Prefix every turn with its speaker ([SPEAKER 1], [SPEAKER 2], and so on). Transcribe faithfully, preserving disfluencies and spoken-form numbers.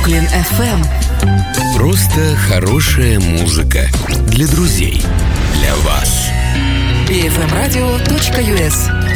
[SPEAKER 1] Бруклин эф эм.
[SPEAKER 2] Просто хорошая музыка для друзей, для вас.
[SPEAKER 1] би эф эм радио точка ю эс